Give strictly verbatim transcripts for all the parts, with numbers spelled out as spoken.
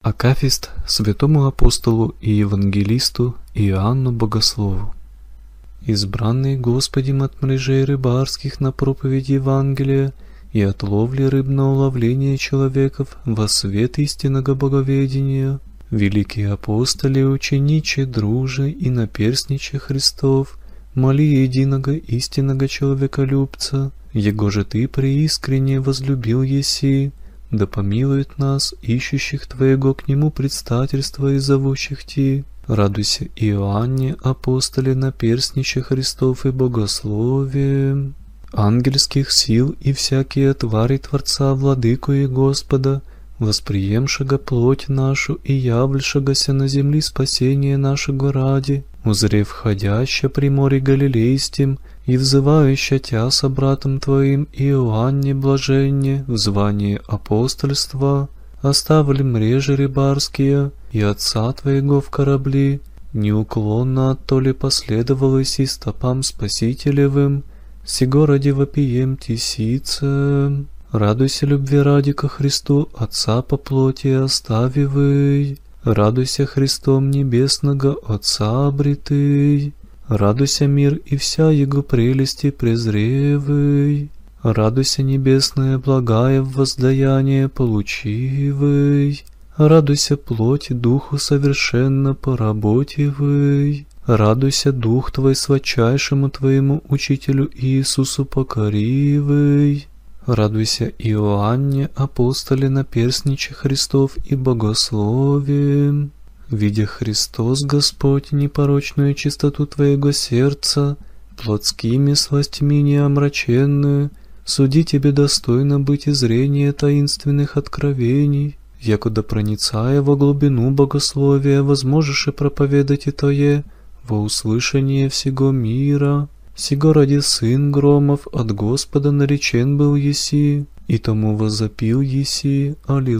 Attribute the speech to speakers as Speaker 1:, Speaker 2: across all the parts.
Speaker 1: Акафист святому апостолу и евангелисту Иоанну Богослову. Избранный Господем от мрежей рыбарских на проповедь Евангелия и от ловли рыбного ловления человеков во свет истинного боговедения, великие апостоли, учениче, друже и наперстниче Христов, моли единого истинного человеколюбца, его же ты преискренне возлюбил еси, да помилует нас, ищущих Твоего к Нему предстательства и зовущих Ти. Радуйся, Иоанне, апостоле, наперстниче Христов и богословие, ангельских сил и всякие твари Творца, Владыку и Господа, восприемшего плоть нашу и являвшегося на земли спасение нашего ради, узрев ходяща при море Галилейским и взывающа Тя со братом Твоим Иоанне блаженне в звании апостольства, оставили мрежи рыбарские и Отца Твоего в корабли, неуклонно оттоле последовал иси стопам Спасителевым, сего ради вопием тесице. Радуйся любви ради ко Христу, Отца по плоти оставивый, радуйся Христом небесного Отца обретый, радуйся мир и вся Его прелести презревый, радуйся небесная благая в воздаяние получивый, радуйся плоти Духу совершенно поработивый, радуйся Дух Твой святчайшему Твоему Учителю Иисусу покоривый. Радуйся, Иоанне, апостоле, наперстниче Христов и богословие, видя Христос, Господь, непорочную чистоту Твоего сердца, плотскими сластьми неомраченную, суди Тебе достойно быть и зрения таинственных откровений, якуда проницая во глубину богословия, возможешь и проповедать и Тое во услышание всего мира. Сего ради Сын Громов от Господа наречен был еси, и тому возопил еси,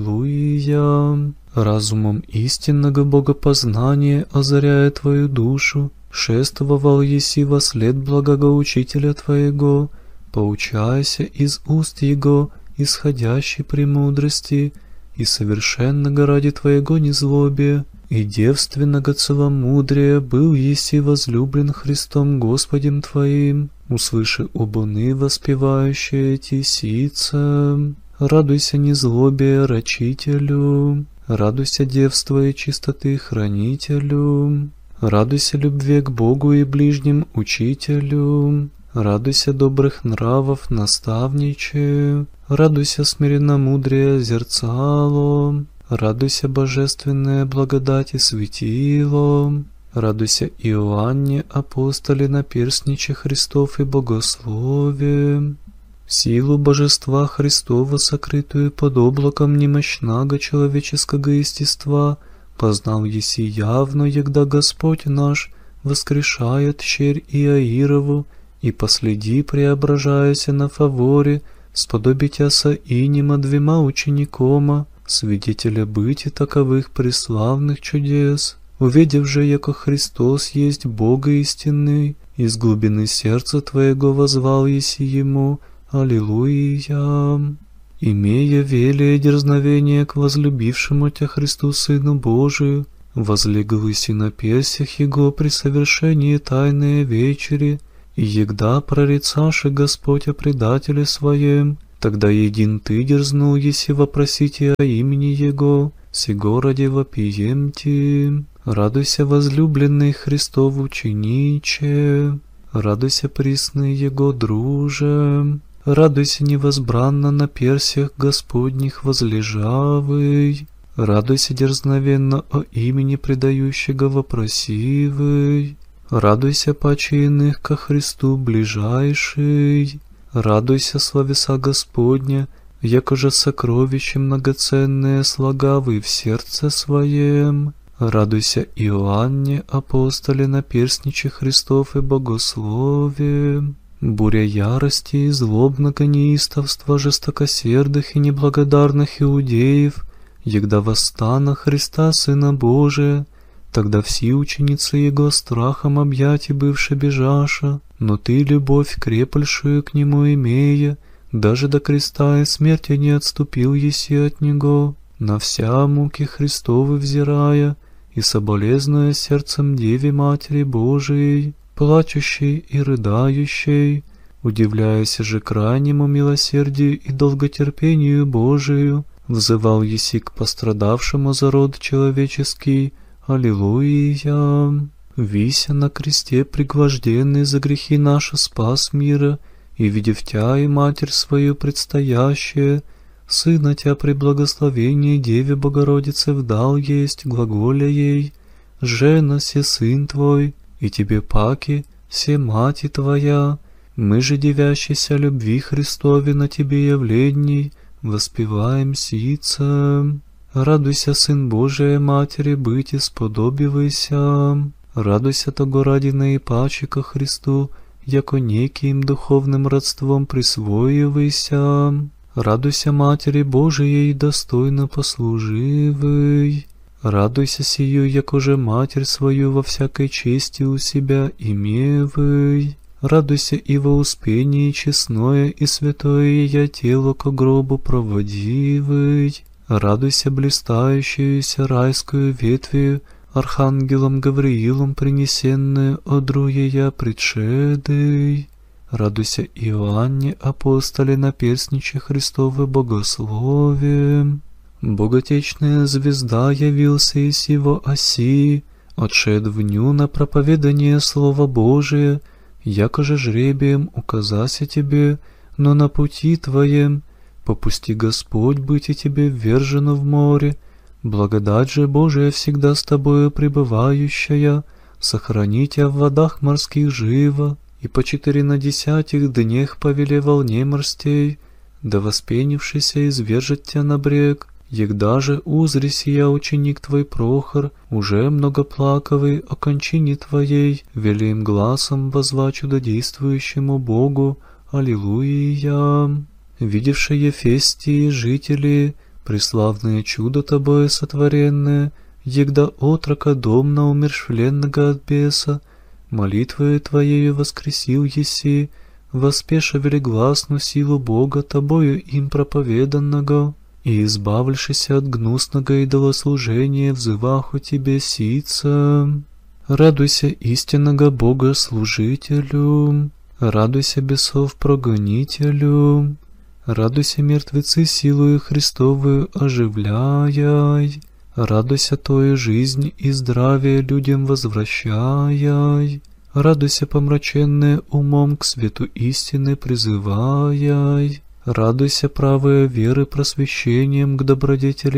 Speaker 1: Аллилуйя. Разумом истинного богопознания, озаряя Твою душу, шествовал еси во след благого Учителя Твоего, поучайся из уст Его, исходящей премудрости, и совершенного ради Твоего незлобия, и девственного целомудрия был еси возлюблен Христом Господем Твоим, услыши обуны воспевающие тесица. Радуйся незлобия рачителю, радуйся девства и чистоты хранителю, радуйся любви к Богу и ближним учителю, радуйся добрых нравов наставниче, радуйся смиренномудрия зерцало, радуйся божественная благодать и светило, радуйся Иоанне, апостоле, наперстниче Христов и богословие, силу божества Христова, сокрытую под облаком немощного человеческого естества, познал еси явно, егда Господь наш воскрешает щерь Иаирову, и последи, преображаяся на фаворе, сподобитяся инима двема ученикома, свидетеля быти таковых преславных чудес, увидев же, яко Христос есть Бога истинный, из глубины сердца Твоего возвал еси Ему, Аллилуйя. Имея велие дерзновение к возлюбившему Тя Христу Сыну Божию, возлегл еси на персях Его при совершении тайные вечери, и егда прорицаше Господь о предателе Своем, тогда един Ты дерзнул еси вопросить о имени Его, сего ради вопием Ти. Радуйся, возлюбленный Христов учениче, радуйся, присный Его друже, радуйся невозбранно на персях Господних возлежавый, радуйся дерзновенно о имени предающего вопросивый, радуйся паче иных ко Христу ближайший, радуйся, славеса Господня, яко же сокровище многоценное слагавый в сердце своем. Радуйся, Иоанне, апостоле, наперстниче Христов и богословие. Буря ярости и злобного неистовства жестокосердых и неблагодарных иудеев, егда восстана Христа Сына Божия, тогда все ученицы Его страхом объяти бывше бежаша, но Ты, любовь крепольшую к Нему имея, даже до креста и смерти не отступил еси от Него. на вся муки Христовы взирая, и соболезнуя сердцем Деве Матери Божией, плачущей и рыдающей, удивляясь же крайнему милосердию и долготерпению Божию, взывал еси к пострадавшему за род человеческий. Аллилуйя! Вися на кресте пригвожденный за грехи наши спас мира, и, видев Тя и Матерь свою предстоящее, Сына Тя при благословении Деве Богородице вдал есть, глаголя ей: «Жена, се Сын Твой, и Тебе паки, се Мати Твоя». Мы же, девящейся любви Христове на Тебе явленней, воспеваем сица. Радуйся, Сын Божия Матери, быть и сподобивайся. Радуйся того ради наипаче ко Христу, яко неким духовным родством присвоивайся. Радуйся, Матери Божией, достойно послуживай. Радуйся сию, яко же Матерь свою во всякой чести у себя имевай. Радуйся и во успении честное и святое я тело ко гробу проводивай. Радуйся блистающуюся райскую ветвью, архангелом Гавриилом принесенную одруя я предшедой. Радуйся Иоанне, апостоле, наперстниче Христове богослове. Боготечная звезда явился из его оси, отшед в ню на проповедание Слова Божия, яко же жребием указася тебе, но на пути твоем попусти Господь быть и тебе ввержено в море. Благодать же Божия всегда с тобою пребывающая, сохрани тебя в водах морских живо, и по четыре на десятых днях повеле волне морстей, да воспенившийся извержет тебя на брег. Егда же узри сия ученик твой Прохор, уже многоплаковый о кончине твоей, велим гласом возва чудодействующему Богу. Аллилуйя! Видевши Ефестии жители, преславное чудо тобою сотворенное, егда отрока домна умершвленного от беса, молитвою твоею воскресил еси, воспеша велигласну силу Бога тобою им проповеданного, и, избавившися от гнусного идолослужения, взываху тебе сица. Радуйся истинного Бога служителю, радуйся бесов прогонителю, радуйся мертвецы силою Христовую оживляй, радуйся тою жизнь и здравие людям возвращай, радуйся помраченные умом к свету истины призывай, радуйся правые веры просвещением к добродетели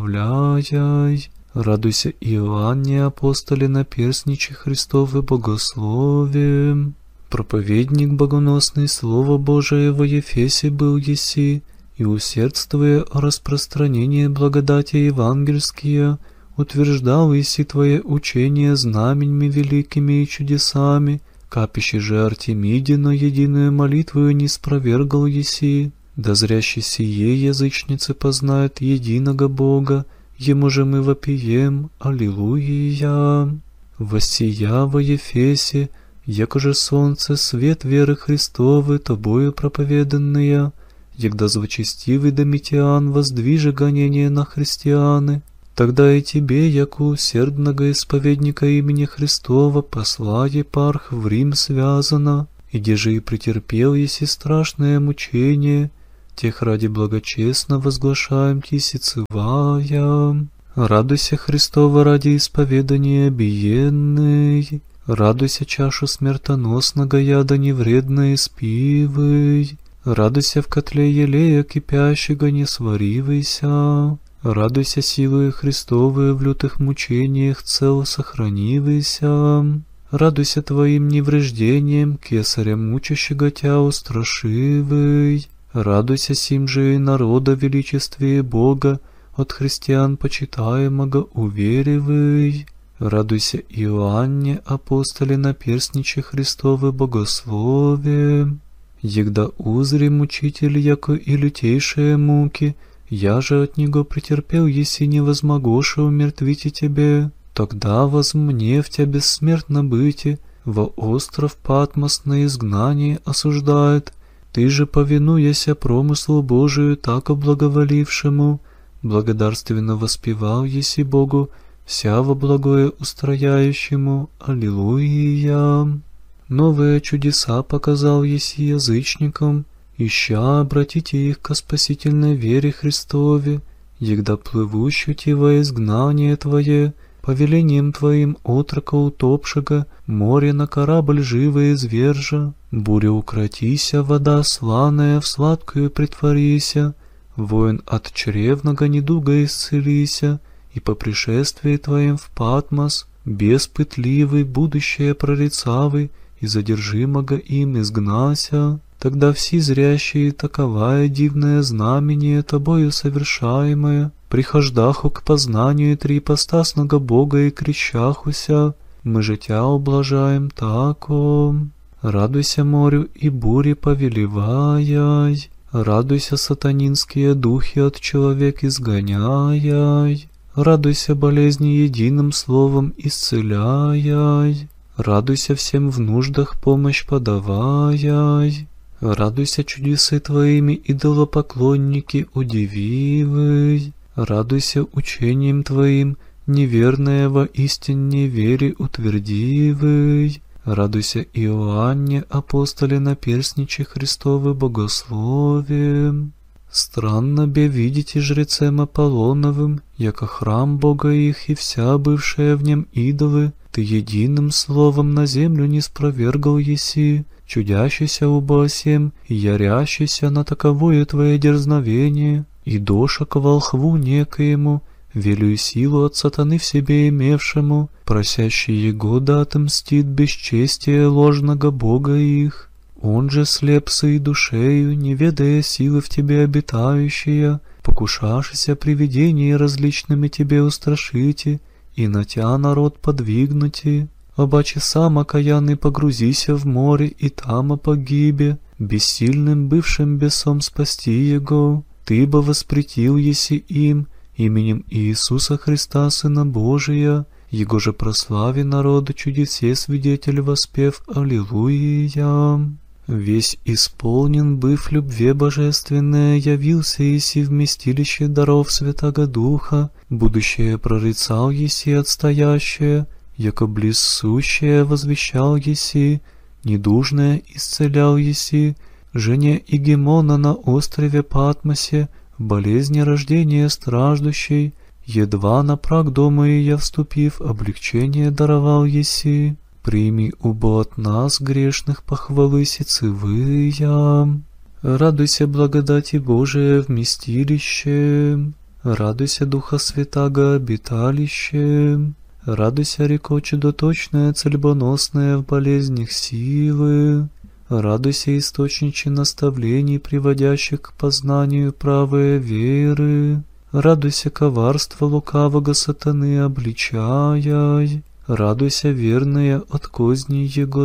Speaker 1: наставляй, радуйся Иоанне апостоле наперстниче Христове богослове. Проповедник богоносный Слово Божие во Ефесе был еси, и усердствуя о распространении благодати евангельские, утверждал еси твое учение знаменьми великими и чудесами, капище же Артемидино единую молитвою не спровергал еси, да зряще сие язычницы познают единого Бога, ему же мы вопием. Аллилуйя! Воссия во Ефесе, яко же солнце свет веры Христовы тобою проповеданная, егда злочестивый Домитиан воздвиже гонение на христианы, тогда и тебе, яко усердного исповедника имени Христова, посла епарх в Рим связано, и где же и претерпел еси страшное мучение, тех ради благочестно возглашаем ти сицевая. Радуйся, Христова, ради исповедания биенной, радуйся, чашу смертоносного яда невредно испивай, радуйся, в котле елея кипящего не сваривайся, радуйся, силою Христовою в лютых мучениях цело сохранивайся, радуйся твоим невреждением кесаря мучащего тя устрашивай, радуйся сим же и народа величестве Бога, от христиан почитаемого уверивай, радуйся Иоанне апостоле наперстниче Христове богослове. Егда узри мучитель, яко и лютейшие муки, я же от него претерпел, еси невозмогоше умертвите тебе, тогда возмне в тебя бессмертно быти, во остров Патмос на изгнание осуждает, ты же, повинуяся промыслу Божию, так облаговолившему, благодарственно воспевал еси Богу, вся во благое устрояющему. Аллилуйя. Новые чудеса показал еси язычникам, ища обратите их ко спасительной вере Христове, егда плывущути во изгнание Твое, повелением Твоим отрока утопшего, море на корабль живо извержа, буря укротися, вода сланая в сладкую притворися, воин от чревного недуга исцелися, и по пришествии Твоим в Патмос, бес пытливый, будущее прорицавый, и задержимого им изгнася. Тогда все зрящие таковая дивное знамение Тобою совершаемое, прихождаху к познанию триипостасного Бога и крещахуся, мы же Тя ублажаем тако. Радуйся морю и буре повелеваяй, радуйся сатанинские духи от человека изгоняяй, радуйся болезни единым словом исцеляяй, радуйся всем в нуждах помощь подаваяй, радуйся чудесы Твоими, идолопоклонники удививый, радуйся учением Твоим, неверное во истинне вере утвердивый, радуйся Иоанне, апостоле наперстниче Христовы богословием. Странно бе видите жрецем Аполлоновым, яко храм Бога их и вся бывшая в нем идолы, Ты единым словом на землю не спровергал еси, чудящийся убасем и ярящийся на таковое Твое дерзновение, и доша к волхву некоему, велю силу от сатаны в себе имевшему, просящий его да отмстит бесчестие ложного Бога их. Он же слеп и душею, не ведая силы в тебе обитающая, покушавшийся привидений различными тебе устрашите, и на тя народ подвигнути. Обаче сам окаянный погрузися в море, и там погибе, бессильным бывшим бесом спасти его. Ты бы воспретил еси им, именем Иисуса Христа, Сына Божия, Его же прослави народу чудесе свидетель воспев Аллилуйя. Весь исполнен, быв любве божественное, явился еси вместилище даров Святаго Духа, будущее прорицал еси отстоящее, яко близсущее возвещал еси, недужное исцелял еси, жене Игемона на острове Патмосе, болезни рождения страждущей, едва на праг дома ее вступив, облегчение даровал еси. Прими убо от нас, грешных, похвалы сицевыя. Радуйся благодати Божия вместилище, радуйся Духа Святаго обиталище, радуйся реко чудоточная, цельбоносная в болезнях силы, радуйся источниче наставлений, приводящих к познанию правой веры, радуйся коварство лукавого сатаны обличаяй, радуйся верные от козней его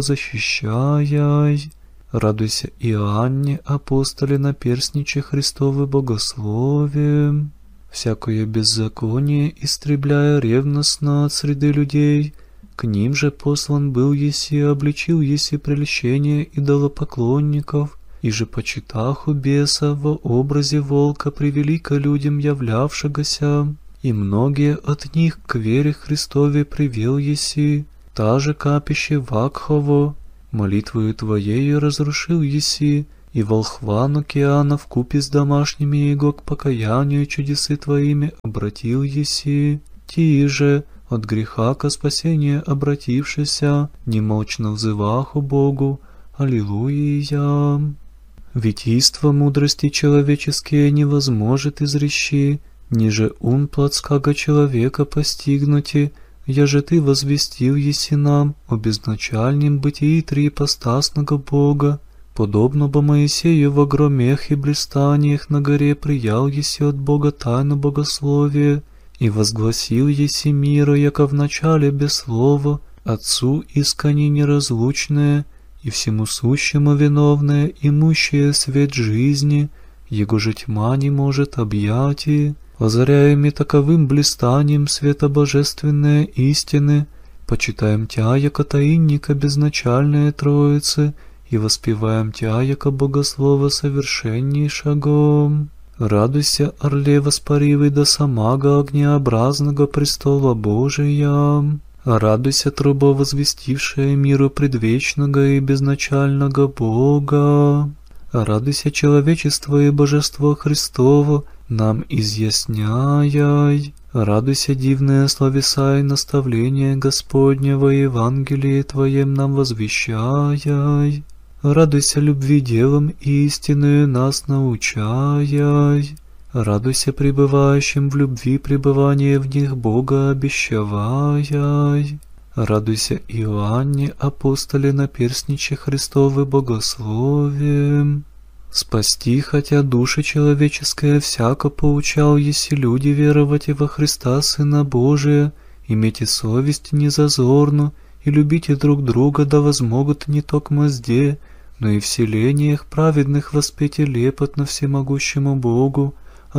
Speaker 1: защищаяй, радуйся Иоанне, апостоле наперстниче Христовы богословие, всякое беззаконие истребляя ревностно от среды людей, к ним же послан был еси, обличил еси прельщение идолопоклонников, и же почитаху беса во образе волка превелико людям являвшегося, и многие от них к вере Христове привел еси, та же капище Вакхово, молитвою Твоею разрушил еси, и волхва Нокиана вкупе с домашними его к покаянию чудесы Твоими обратил еси, ти же, от греха ко спасению обратившися, немолчно взываху Богу, Аллилуйя. Витийство мудрости человеческие невозможет изрещи, ниже ум плотского человека постигнути, яже Ты возвестил еси нам о безначальном бытии триипостасного Бога, подобно бы Моисею во громех и блистаниях на горе приял еси от Бога тайну богословия, и возгласил еси мира, яко в начале без слова, Отцу искони неразлучное, и всему сущему виновное, имущее свет жизни, его же тьма не может объять, и, озаряеми таковым блистанием света божественной истины, почитаем Тя, яко таинника безначальная Троицы, и воспеваем Тя, яко богослова совершеннейшего. Радуйся, орле воспаривый до самого огнеобразного престола Божия. Радуйся, труба, возвестившая миру предвечного и безначального Бога. Радуйся, человечество и божество Христово, нам изъясняй. Радуйся, дивное словеса и наставление Господнего Евангелие Твоем нам возвещай. Радуйся, любви делом истинную нас научай. Радуйся, пребывающим в любви пребывание в них Бога обещавай. Радуйся, Иоанне, апостоле, наперстниче Христовы богословием. Спасти, хотя души человеческое всяко поучал, еси люди веровать и во Христа Сына Божия, имейте совесть незазорну, и любите друг друга, да возмогут не только мзде, но и в селениях праведных воспейте лепотно всемогущему Богу.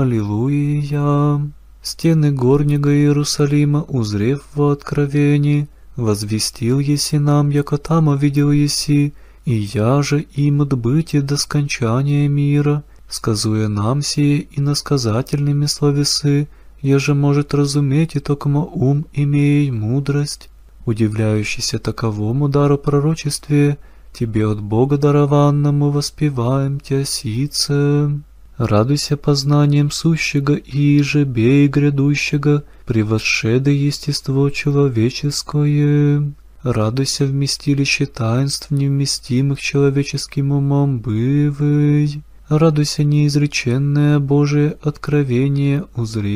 Speaker 1: Аллилуйя! Стены горнего Иерусалима, узрев во откровении, возвестил еси нам, яко там увидел еси, и я же им отбытие до скончания мира, сказуя нам сие и насказательными словесы, я же может разуметь и токмо ум, имея мудрость. Удивляющийся таковому дару пророчестве, тебе от Бога дарованному воспеваем тя сице. Радуйся познанием сущего и же бей грядущего, превосшеде естество человеческое. Радуйся вместилище таинств, невместимых человеческим умом бывый. Радуйся неизреченное Божие откровение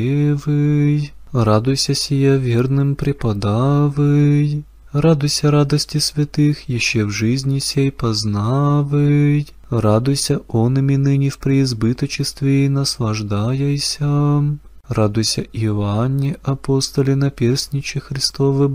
Speaker 1: узревый. Радуйся сия верным преподавый. Радуйся радости святых, еще в жизни сей познавый. Радуйся онными ныне в преизбыточестве и наслаждаяйся. Радуйся, Иоанне, апостоле, наперстниче Христовы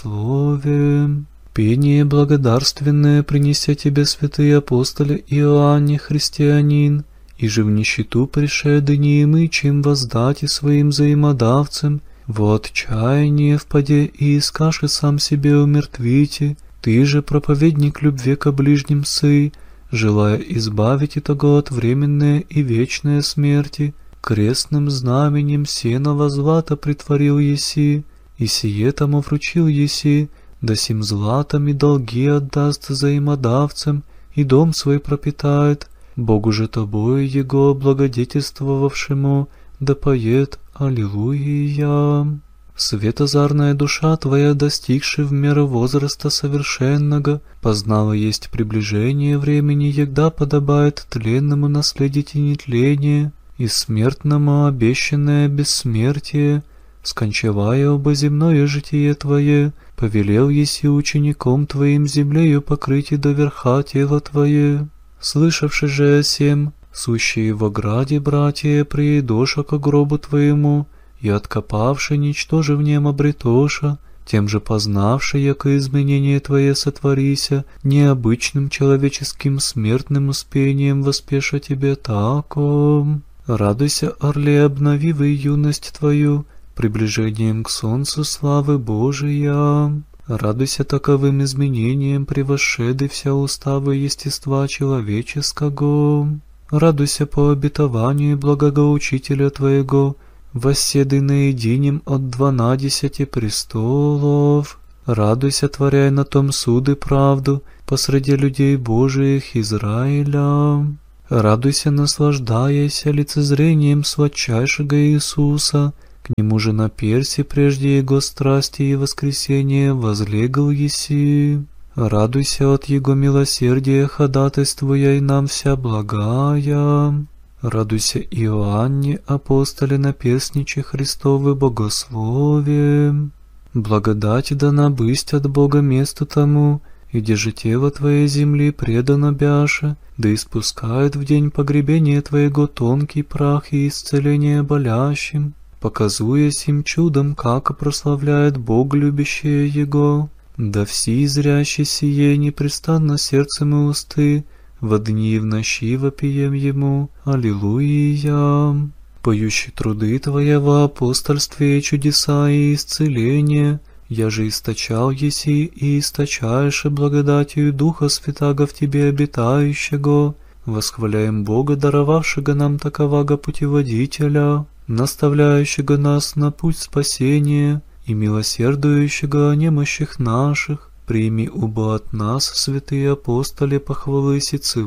Speaker 1: богословие. Пение благодарственное принеся тебе, святые апостоле Иоанне, христианин, и же в нищету пришеды неимычим воздати своим взаимодавцам, во отчаяние впаде и искаши сам себе умертвите, ты же, проповедник любви ко ближним сы, желая избавить итого от временной и вечной смерти, крестным знаменем сеного злата притворил еси, и сие тому вручил еси, да сим златом и долги отдаст взаимодавцам, и дом свой пропитает, Богу же тобою его благодетельствовавшему, да поет Аллилуйя. Светозарная душа твоя, достигши в меру возраста совершенного, познала есть приближение времени, егда подобает тленному наследить и нетление, и смертному обещанное бессмертие, скончавая оба земное житие твое, повелел еси учеником твоим землею покрыть и до верха тело твое. Слышавши же о сем, сущие в ограде братья приедоша ко гробу твоему, и откопавши, ничтоже в нем обретоша, тем же познавши, яко изменение твое сотворися, необычным человеческим смертным успением воспеша тебе тако. Радуйся, орле, обновивый юность твою, приближением к солнцу славы Божия. Радуйся таковым изменением, превосшеды вся уставы естества человеческого. Радуйся по обетованию благого учителя твоего, восседай наединем от дванадесяти престолов. Радуйся, творяй на том суды правду посреди людей Божиих Израиля. Радуйся, наслаждаясь лицезрением сладчайшего Иисуса, к нему же на персе прежде его страсти и воскресения возлегал еси. Радуйся от его милосердия, ходатайствуя и нам вся благая. Радуйся, Иоанне, апостоле, наперстниче Христовы богословие. Благодать дана бысть от Бога месту тому, и где же тело твоей земли предано бяше, да испускает в день погребения твоего тонкий прах и исцеление болящим, показуясь им чудом, как прославляет Бог любящее его. Да все зрящие сие непрестанно сердцем и усты, во дни и в ночи вопием ему Аллилуйя. Поющий труды твоя во апостольстве чудеса и исцеления, я же источал еси и источаешь благодатью Духа Святаго в тебе обитающего, восхваляем Бога, даровавшего нам таковаго путеводителя, наставляющего нас на путь спасения и милосердующего о немощах наших. Прими убо от нас, святые апостоли, похвалы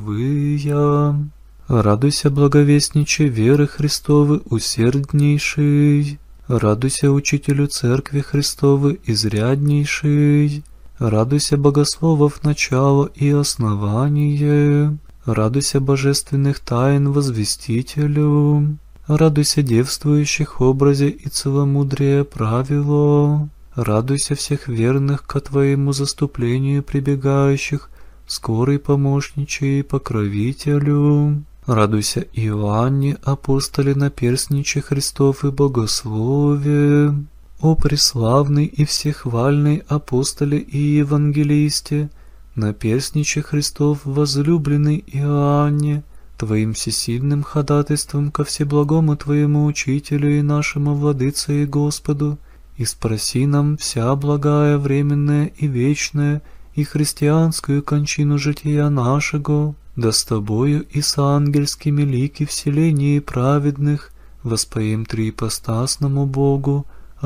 Speaker 1: сицевыя. Радуйся, благовестниче веры Христовы усерднейший. Радуйся, учителю Церкви Христовы изряднейший. Радуйся, богословов начало и основание. Радуйся, божественных тайн возвестителю. Радуйся, девствующих образе и целомудрие правило. Радуйся, всех верных ко Твоему заступлению прибегающих, скорый помощниче и покровителю. Радуйся, Иоанне, апостоле, наперстниче Христов и богослове. О преславный и всехвальный апостоле и евангелисте, наперстниче Христов, возлюбленный Иоанне, Твоим всесильным ходатайством ко всеблагому Твоему Учителю и нашему Владыце и Господу, и спроси нам вся благая, временная и вечная, и христианскую кончину жития нашего, да с Тобою и с ангельскими лики вселении праведных воспоем триипостасному Богу.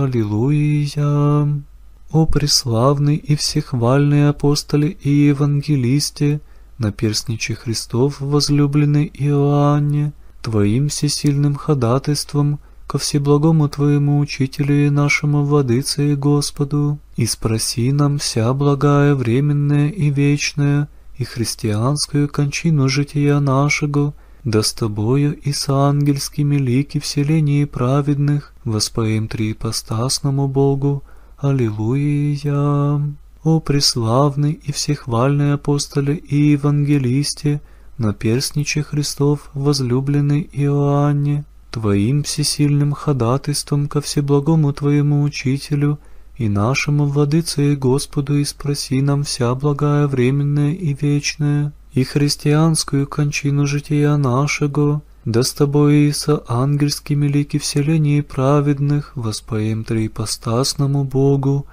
Speaker 1: Аллилуйя! О преславный и всехвальный апостоле и евангелисте, наперстниче Христов, возлюбленный Иоанне, Твоим всесильным ходатайством ко всеблагому Твоему Учителю и нашему Владыце и Господу, и спроси нам вся благая, временная и вечная, и христианскую кончину жития нашего, да с Тобою и с ангельскими лики вселении праведных воспоем триипостасному Богу. Аллилуйя! О преславный и всехвальный апостоле и евангелисте, наперстниче Христов, возлюбленный Иоанне, Твоим всесильным ходатайством ко всеблагому Твоему Учителю и нашему Владыце и Господу, и спроси нам вся благая, временная и вечная, и христианскую кончину жития нашего, да с Тобой и со ангельскими лики вселении праведных воспоем триипостасному Богу.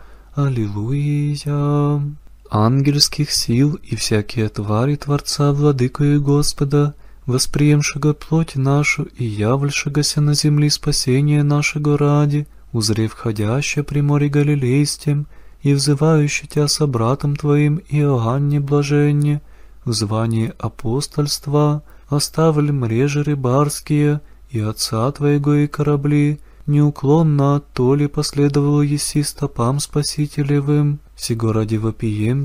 Speaker 1: Аллилуйя! Ангельских сил и всякие твари Творца, Владыку и Господа, восприемшего плоть нашу и являвшегося на земли спасения нашего ради, узрев ходяще при море Галилейском и взывающий Тя собратом Твоим Иоанне блаженне, в звании апостольства, оставили мрежи рыбарские и отца Твоего и корабли, неуклонно оттоли последовал еси стопам спасителевым, сего ради вопием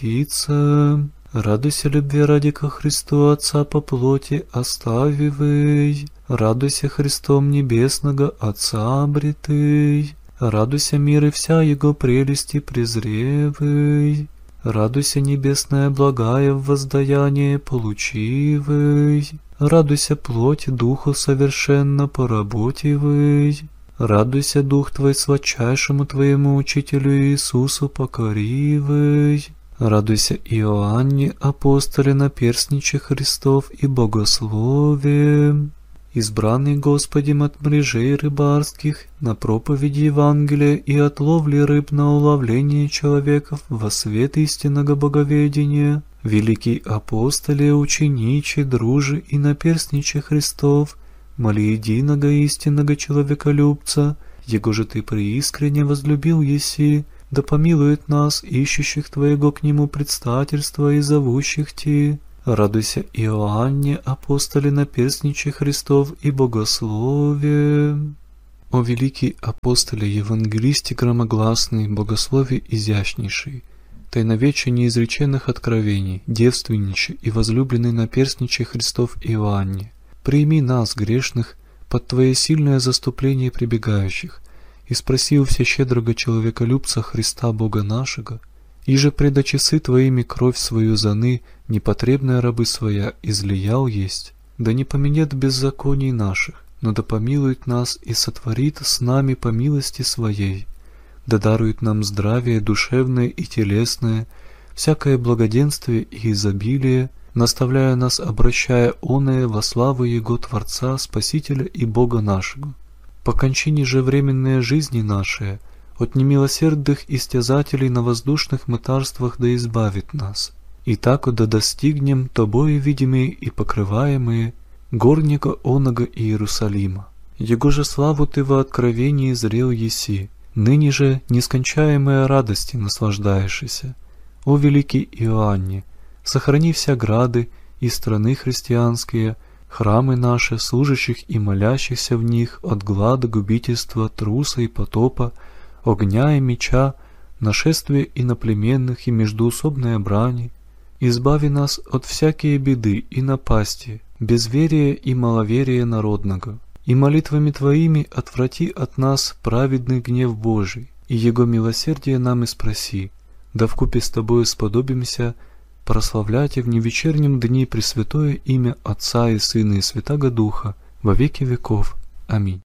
Speaker 1: тесица. Радуйся, любви ради ко Христу Отца по плоти оставивый, радуйся Христом небесного Отца обретый, радуйся мир и вся Его прелести презревый, радуйся небесная благая в воздаяние получивый, радуйся плоть Духу совершенно поработивый, радуйся Дух Твой сладчайшему Твоему Учителю Иисусу покоривый. Радуйся, Иоанне, апостоле, наперстниче Христов и богослове, избранный Господем от мрежей рыбарских, на проповеди Евангелия и от ловли рыб на уловление человеков во свет истинного боговедения, великий апостоле, учениче, друже и наперстниче Христов, моли единого истинного человеколюбца, его же Ты преискренне возлюбил еси, да помилует нас, ищущих Твоего к Нему предстательства и зовущих Ти. Радуйся, Иоанне, апостоле, наперстниче Христов и богослове. О великий апостоле, евангелисте громогласный, богослове изящнейший, тайновече неизреченных откровений, девственниче и возлюбленный наперстниче Христов Иоанне, прими нас, грешных, под Твое сильное заступление прибегающих, и спроси у всещедрого человеколюбца Христа Бога нашего, иже преда часы Твоими кровь свою заны, непотребная рабы своя, излиял есть, да не поменет беззаконий наших, но да помилует нас и сотворит с нами по милости Своей, да дарует нам здравие душевное и телесное, всякое благоденствие и изобилие, наставляя нас, обращая оное во славу Его Творца, Спасителя и Бога нашего. По кончине же временной жизни нашей, от немилосердных истязателей на воздушных мытарствах да избавит нас, и так да достигнем Тобою видимые и покрываемые горнего оного Иерусалима. Его же славу Ты во откровении зрел еси, ныне же нескончаемая радости наслаждаешься. О великий Иоанне, сохрани вся грады и страны христианские, храмы наши, служащих и молящихся в них от глада, губительства, труса и потопа, огня и меча, нашествия иноплеменных и междоусобной брани. Избави нас от всякие беды и напасти, безверия и маловерия народного, и молитвами Твоими отврати от нас праведный гнев Божий, и Его милосердие нам испроси, да вкупе с Тобою сподобимся прославляйте в невечернем дни Пресвятое имя Отца и Сына и Святаго Духа во веки веков. Аминь.